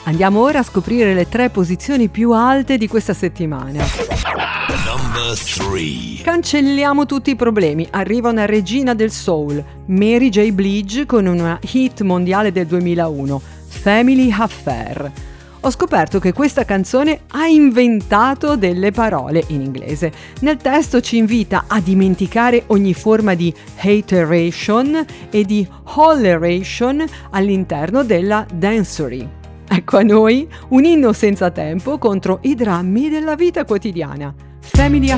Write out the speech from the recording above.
Andiamo ora a scoprire le 3 posizioni più alte di questa settimana. Number 3. Cancelliamo tutti i problemi, arriva una regina del soul, Mary J. Blige, con una hit mondiale del 2001, Family Affair. Ho scoperto che questa canzone ha inventato delle parole in inglese. Nel testo ci invita a dimenticare ogni forma di hateration e di holleration all'interno della dancery. Ecco a noi un inno senza tempo contro i drammi della vita quotidiana. Family